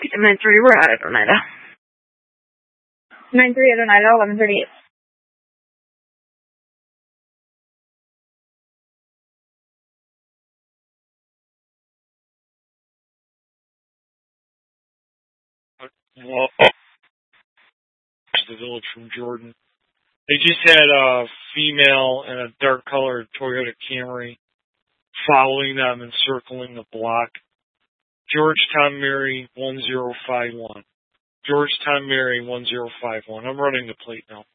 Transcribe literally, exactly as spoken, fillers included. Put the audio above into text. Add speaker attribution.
Speaker 1: nine three, we're out at Oneida. nine three at Oneida, eleven thirty-eight.
Speaker 2: Well, the village from Jordan. They just had a female in a dark colored Toyota Camry following them and circling the block. Georgetown Mary one zero five one. Georgetown Mary one zero five one. I'm running the plate now.